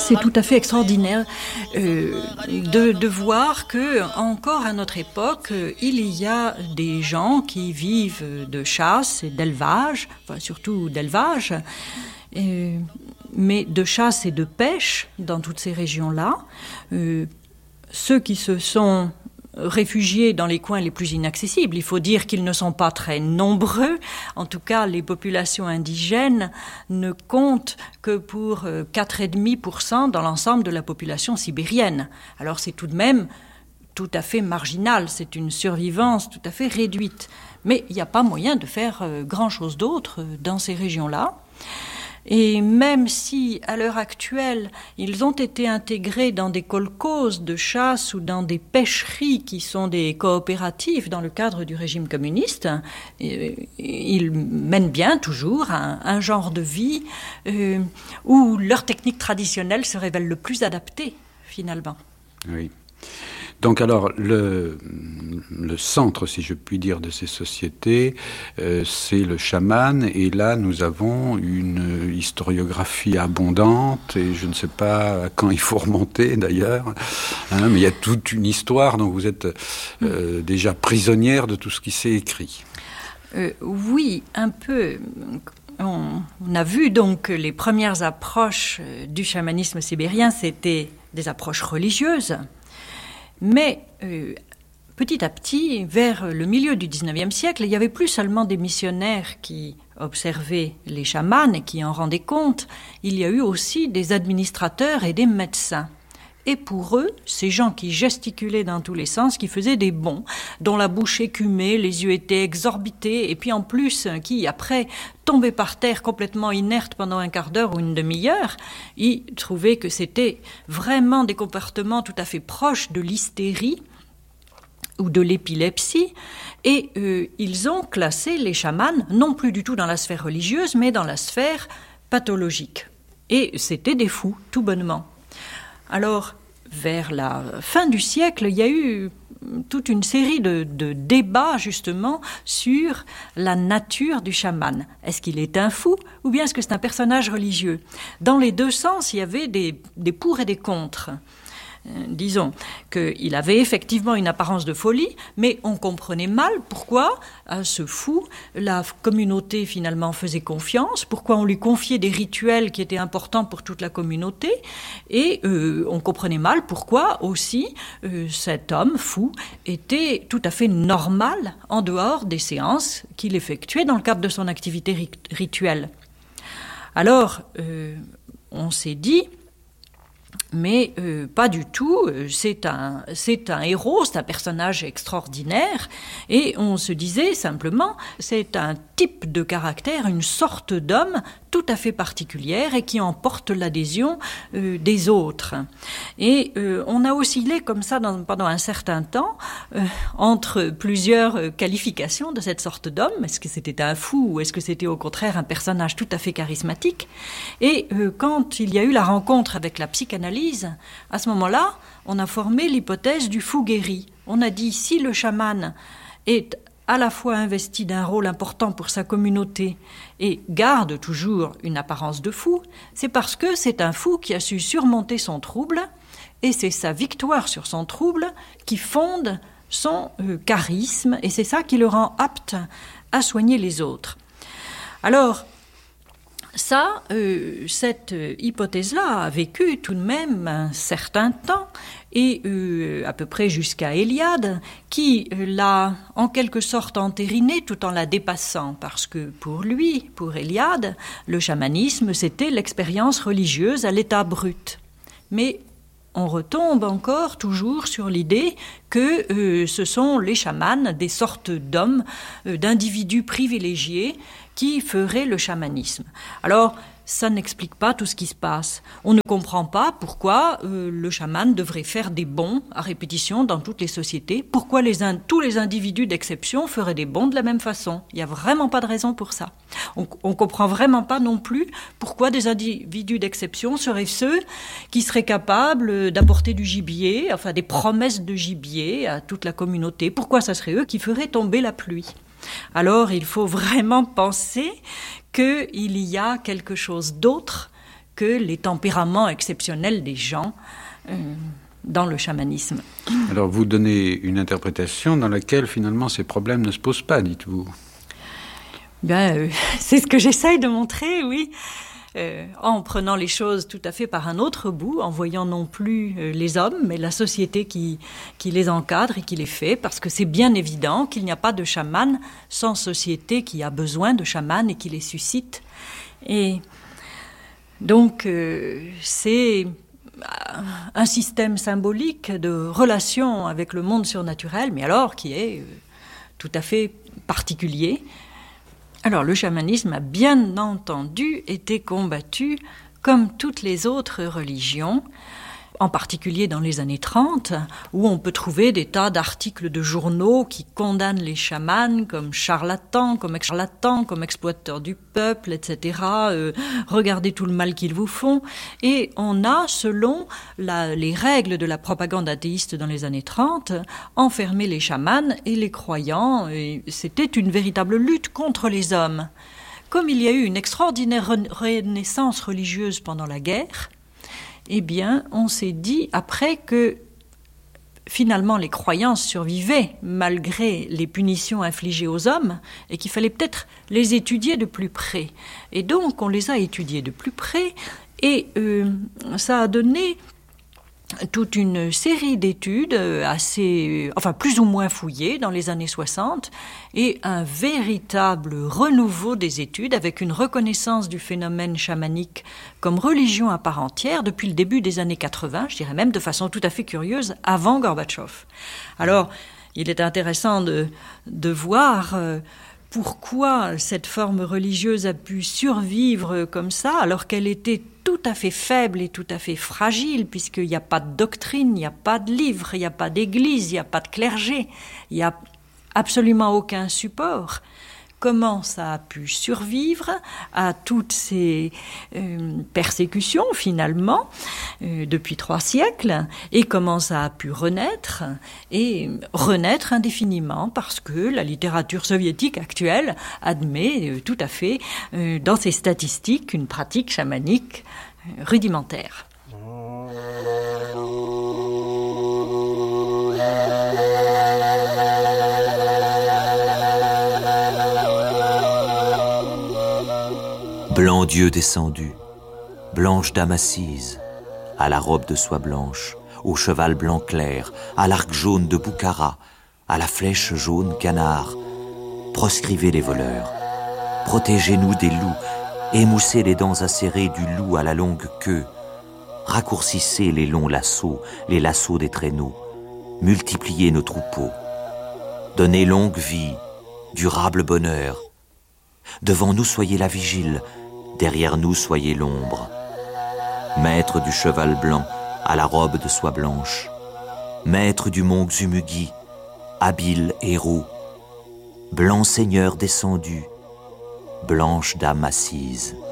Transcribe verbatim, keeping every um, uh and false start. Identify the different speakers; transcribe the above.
Speaker 1: c'est tout à fait extraordinaire euh, de, de voir que, encore à notre époque, euh, il y a des gens qui vivent de chasse et d'élevage, enfin surtout d'élevage, euh, mais de chasse et de pêche dans toutes ces régions-là. Euh, ceux qui se sont réfugiés dans les coins les plus inaccessibles. Il faut dire qu'ils ne sont pas très nombreux. En tout cas, les populations indigènes ne comptent que pour quatre virgule cinq pour cent dans l'ensemble de la population sibérienne. Alors c'est tout de même tout à fait marginal. C'est une survivance tout à fait réduite. Mais il n'y a pas moyen de faire grand-chose d'autre dans ces régions-là. Et même si, à l'heure actuelle, ils ont été intégrés dans des kolkhozes de chasse ou dans des pêcheries qui sont des coopératives dans le cadre du régime communiste, ils mènent bien toujours un, un genre de vie euh, où leur technique traditionnelle se révèle le plus adaptée, finalement.
Speaker 2: Oui. Donc alors, le, le centre, si je puis dire, de ces sociétés, euh, c'est le chaman. Et là, nous avons une historiographie abondante. Et je ne sais pas à quand il faut remonter, d'ailleurs. Hein, mais il y a toute une histoire. Donc vous êtes euh, déjà prisonnière de tout ce qui s'est écrit.
Speaker 1: Euh, oui, un peu. On, on a vu donc que les premières approches du chamanisme sibérien, c'était des approches religieuses. Mais euh, petit à petit, vers le milieu du dix-neuvième siècle, il n'y avait plus seulement des missionnaires qui observaient les chamans et qui en rendaient compte, il y a eu aussi des administrateurs et des médecins. Et pour eux, ces gens qui gesticulaient dans tous les sens, qui faisaient des bonds, dont la bouche écumait, les yeux étaient exorbités, et puis en plus, qui après tombaient par terre complètement inertes pendant un quart d'heure ou une demi-heure, ils trouvaient que c'était vraiment des comportements tout à fait proches de l'hystérie ou de l'épilepsie, et euh, ils ont classé les chamans non plus du tout dans la sphère religieuse, mais dans la sphère pathologique. Et c'était des fous, tout bonnement. Alors, vers la fin du siècle, il y a eu toute une série de, de débats, justement, sur la nature du chaman. Est-ce qu'il est un fou ou bien est-ce que c'est un personnage religieux ? Dans les deux sens, il y avait des, des pour et des contre. Disons qu'il avait effectivement une apparence de folie, mais on comprenait mal pourquoi, à ce fou, la communauté finalement faisait confiance, pourquoi on lui confiait des rituels qui étaient importants pour toute la communauté, et euh, on comprenait mal pourquoi aussi euh, cet homme fou était tout à fait normal en dehors des séances qu'il effectuait dans le cadre de son activité ri- rituelle. Alors, euh, on s'est dit... Mais euh, pas du tout, c'est un, c'est un héros, c'est un personnage extraordinaire, et on se disait simplement, c'est un type de caractère, une sorte d'homme tout à fait particulière et qui emporte l'adhésion euh, des autres. Et euh, on a oscillé comme ça dans, pendant un certain temps euh, entre plusieurs qualifications de cette sorte d'homme. Est-ce que c'était un fou ou est-ce que c'était au contraire un personnage tout à fait charismatique ? Et euh, quand il y a eu la rencontre avec la psychanalyse, à ce moment-là, on a formé l'hypothèse du fou guéri. On a dit, si le chaman est à la fois investi d'un rôle important pour sa communauté et garde toujours une apparence de fou, c'est parce que c'est un fou qui a su surmonter son trouble, et c'est sa victoire sur son trouble qui fonde son euh, charisme, et c'est ça qui le rend apte à soigner les autres. Alors, ça, euh, cette hypothèse-là a vécu tout de même un certain temps, et euh, à peu près jusqu'à Héliade, qui euh, l'a en quelque sorte entérinée tout en la dépassant, parce que pour lui, pour Héliade, le chamanisme, c'était l'expérience religieuse à l'état brut. Mais on retombe encore toujours sur l'idée que euh, ce sont les chamans, des sortes d'hommes, euh, d'individus privilégiés, qui ferait le chamanisme. Alors, ça n'explique pas tout ce qui se passe. On ne comprend pas pourquoi euh, le chaman devrait faire des bons à répétition dans toutes les sociétés. Pourquoi les in- tous les individus d'exception feraient des bons de la même façon. Il n'y a vraiment pas de raison pour ça. On ne comprend vraiment pas non plus pourquoi des individus d'exception seraient ceux qui seraient capables d'apporter du gibier, enfin des promesses de gibier à toute la communauté. Pourquoi ça serait eux qui feraient tomber la pluie ? Alors, il faut vraiment penser qu'il y a quelque chose d'autre que les tempéraments exceptionnels des gens euh, dans le chamanisme.
Speaker 2: Alors vous donnez une interprétation dans laquelle finalement ces problèmes ne se posent pas, dites-vous.
Speaker 1: Ben, euh, c'est ce que j'essaye de montrer, oui. Euh, en prenant les choses tout à fait par un autre bout, en voyant non plus euh, les hommes, mais la société qui, qui les encadre et qui les fait, parce que c'est bien évident qu'il n'y a pas de chaman sans société qui a besoin de chamans et qui les suscite. Et donc, euh, c'est un système symbolique de relation avec le monde surnaturel, mais alors qui est euh, tout à fait particulier. Alors, le chamanisme a bien entendu été combattu comme toutes les autres religions, en particulier dans les années trente, où on peut trouver des tas d'articles de journaux qui condamnent les chamans comme charlatans, comme ex-charlatans, comme exploiteurs du peuple, et cetera. Euh, regardez tout le mal qu'ils vous font. Et on a, selon la, les règles de la propagande athéiste dans les années trente, enfermé les chamans et les croyants. Et c'était une véritable lutte contre les hommes. Comme il y a eu une extraordinaire renaissance religieuse pendant la guerre, eh bien, on s'est dit après que finalement les croyances survivaient malgré les punitions infligées aux hommes et qu'il fallait peut-être les étudier de plus près. Et donc, on les a étudiés de plus près et euh, ça a donné toute une série d'études assez, enfin plus ou moins fouillées dans les années soixante et un véritable renouveau des études avec une reconnaissance du phénomène chamanique comme religion à part entière depuis le début des années quatre-vingts, je dirais même de façon tout à fait curieuse, avant Gorbatchev. Alors, il est intéressant de, de voir euh, pourquoi cette forme religieuse a pu survivre comme ça alors qu'elle était tout à fait faible et tout à fait fragile, puisqu'il n'y a pas de doctrine, il n'y a pas de livre, il n'y a pas d'église, il n'y a pas de clergé, il n'y a absolument aucun support. Comment ça a pu survivre à toutes ces euh, persécutions, finalement, euh, depuis trois siècles, et comment ça a pu renaître, et renaître indéfiniment, parce que la littérature soviétique actuelle admet euh, tout à fait, euh, dans ses statistiques, une pratique chamanique euh, rudimentaire.
Speaker 3: Blanc Dieu descendu, blanche dame assise, à la robe de soie blanche, au cheval blanc clair, à l'arc jaune de Boukhara, à la flèche jaune canard, proscrivez les voleurs, protégez-nous des loups, émoussez les dents acérées du loup à la longue queue, raccourcissez les longs lassos, les lassos des traîneaux, multipliez nos troupeaux, donnez longue vie, durable bonheur, devant nous soyez la vigile, derrière nous soyez l'ombre. Maître du cheval blanc à la robe de soie blanche, maître du mont Xumugi, habile héros, blanc seigneur descendu, blanche dame assise.